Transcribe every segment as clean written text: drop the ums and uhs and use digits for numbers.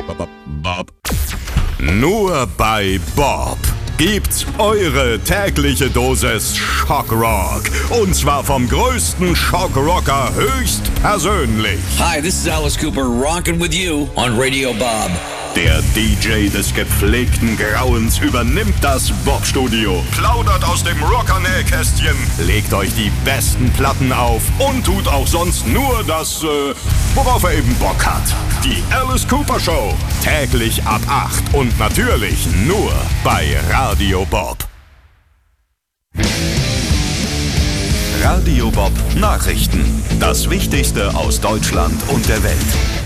Bob. Nur bei Bob gibt's eure tägliche Dosis Schockrock. Und zwar vom größten Schockrocker höchstpersönlich. Hi, this is Alice Cooper, rockin' with you on Radio Bob. Der DJ des gepflegten Grauens übernimmt das Bob-Studio, plaudert aus dem Rocker-Nähkästchen, legt euch die besten Platten auf und tut auch sonst nur das, worauf er eben Bock hat. Die Alice Cooper Show, täglich ab 8 und natürlich nur bei Radio Bob. Radio Bob Nachrichten. Das Wichtigste aus Deutschland und der Welt.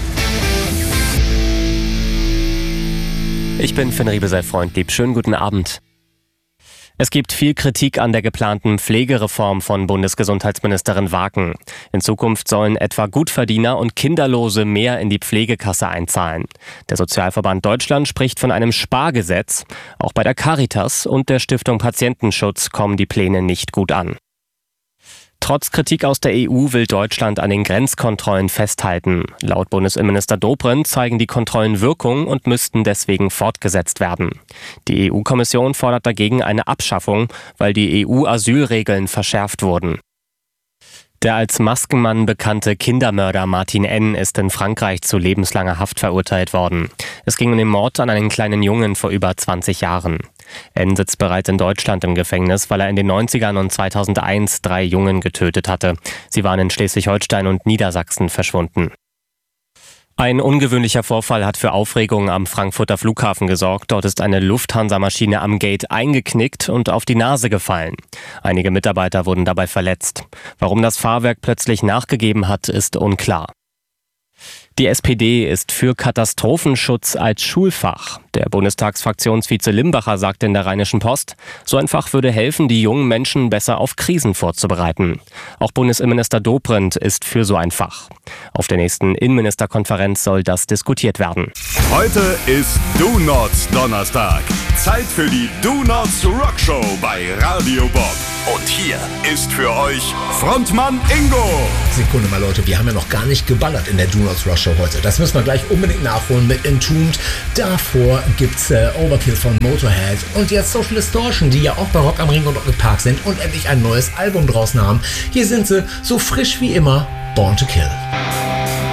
Ich bin Finn Riebesell-Freundlieb. Schönen guten Abend. Es gibt viel Kritik an der geplanten Pflegereform von Bundesgesundheitsministerin Waken. In Zukunft sollen etwa Gutverdiener und Kinderlose mehr in die Pflegekasse einzahlen. Der Sozialverband Deutschland spricht von einem Spargesetz. Auch bei der Caritas und der Stiftung Patientenschutz kommen die Pläne nicht gut an. Trotz Kritik aus der EU will Deutschland an den Grenzkontrollen festhalten. Laut Bundesinnenminister Dobrindt zeigen die Kontrollen Wirkung und müssten deswegen fortgesetzt werden. Die EU-Kommission fordert dagegen eine Abschaffung, weil die EU-Asylregeln verschärft wurden. Der als Maskenmann bekannte Kindermörder Martin N. ist in Frankreich zu lebenslanger Haft verurteilt worden. Es ging um den Mord an einen kleinen Jungen vor über 20 Jahren. N. sitzt bereits in Deutschland im Gefängnis, weil er in den 90ern und 2001 3 Jungen getötet hatte. Sie waren in Schleswig-Holstein und Niedersachsen verschwunden. Ein ungewöhnlicher Vorfall hat für Aufregung am Frankfurter Flughafen gesorgt. Dort ist eine Lufthansa-Maschine am Gate eingeknickt und auf die Nase gefallen. Einige Mitarbeiter wurden dabei verletzt. Warum das Fahrwerk plötzlich nachgegeben hat, ist unklar. Die SPD ist für Katastrophenschutz als Schulfach. Der Bundestagsfraktionsvize Limbacher sagte in der Rheinischen Post, so ein Fach würde helfen, die jungen Menschen besser auf Krisen vorzubereiten. Auch Bundesinnenminister Dobrindt ist für so ein Fach. Auf der nächsten Innenministerkonferenz soll das diskutiert werden. Heute ist Do Nots Donnerstag. Zeit für die Do Nots Rockshow bei Radio Bob. Und hier ist für euch Frontmann Ingo. Sekunde mal Leute, wir haben ja noch gar nicht geballert in der Do Nots Rockshow heute. Das müssen wir gleich unbedingt nachholen mit Entombed. Davor gibt's Overkill von Motorhead und jetzt Social Distortion, die ja auch bei Rock am Ring und Rock Park sind und endlich ein neues Album draußen haben. Hier sind sie, so frisch wie immer, Born to Kill.